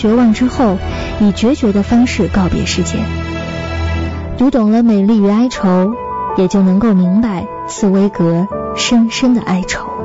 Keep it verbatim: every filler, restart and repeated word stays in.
绝望之后，以决绝的方式告别世界。读懂了美丽与哀愁，也就能够明白茨威格深深的哀愁。